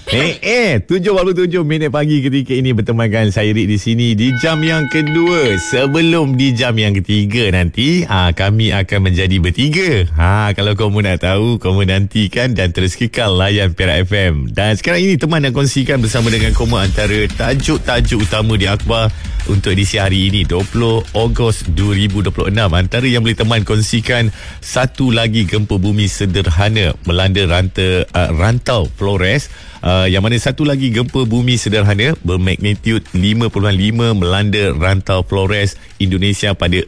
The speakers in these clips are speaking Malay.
7:47 pagi ketika ini bertemankan saya Rik di sini di jam yang kedua. Sebelum di jam yang ketiga nanti, kami akan menjadi bertiga. Kalau kamu nak tahu, kamu nantikan dan terus kekal layan Perak FM. Dan sekarang ini teman nak kongsikan bersama dengan kamu antara tajuk-tajuk utama di akhbar untuk edisi hari ini 20 Ogos 2026. Antara yang boleh teman kongsikan, satu lagi gempa bumi sederhana melanda rantau Flores. Yang mana satu lagi gempa bumi sederhana bermagnitud 5.5 melanda rantau Flores, Indonesia pada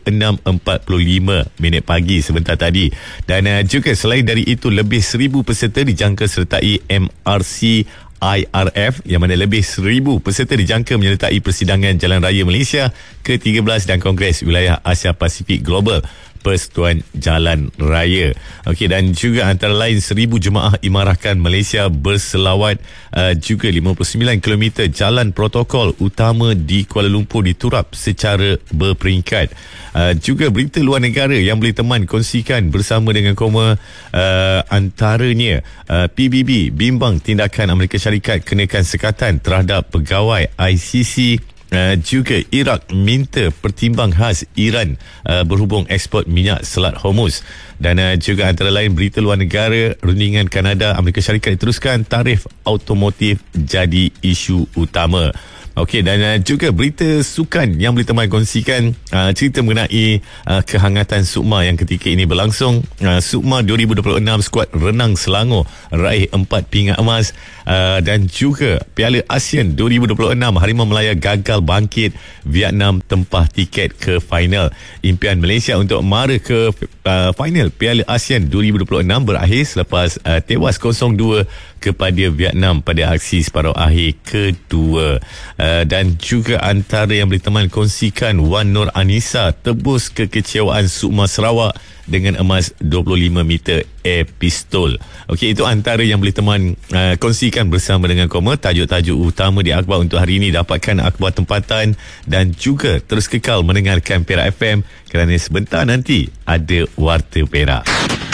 6.45 pagi sebentar tadi. Dan juga selain dari itu, lebih 1,000 peserta dijangka sertai MRC IRF, yang mana lebih 1,000 peserta dijangka menyertai persidangan Jalan Raya Malaysia ke-13 dan Kongres Wilayah Asia Pasifik Global, Persatuan Jalan Raya. Okey, dan juga antara lain 1,000 jemaah Imarahkan Malaysia berselawat, juga 59 km jalan protokol utama di Kuala Lumpur diturap secara berperingkat. Juga berita luar negara yang boleh teman kongsikan bersama dengan Koma, antaranya PBB bimbang tindakan Amerika Syarikat kenakan sekatan terhadap pegawai ICC. Juga Iraq minta pertimbang khas Iran berhubung ekspor minyak Selat Hormuz. Dan juga antara lain berita luar negara, rundingan Kanada Amerika Syarikat diteruskan, tarif automotif jadi isu utama. Okey, dan juga berita sukan yang boleh teman kongsikan, cerita mengenai kehangatan Sukma yang ketika ini berlangsung. Sukma 2026 skuad renang Selangor raih 4 pingat emas. Dan juga Piala ASEAN 2026, Harimau Melaya gagal bangkit, Vietnam tempah tiket ke final. Impian Malaysia untuk mara ke final Piala ASEAN 2026 berakhir selepas tewas 0-2 kepada Vietnam pada aksi separuh akhir kedua. Dan juga antara yang boleh teman kongsikan, Wan Nur Anissa tebus kekecewaan Sukma Sarawak dengan emas 25 meter air pistol. Okey, itu antara yang boleh teman kongsikan bersama dengan Koma, tajuk-tajuk utama di akhbar untuk hari ini. Dapatkan akhbar tempatan dan juga terus kekal mendengarkan Perak FM kerana sebentar nanti ada Warta Perak.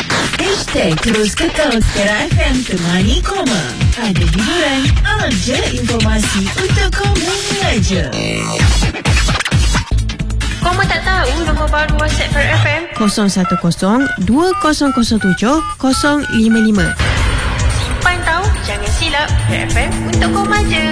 Terus kekal Perak FM, temani Koma. Ada hiburan, ada informasi untuk Koma mengaja. Koma tak tahu nombor baru WhatsApp Perak FM? 010-2007-055. Simpan tahu, jangan silap. Perak FM untuk Koma je.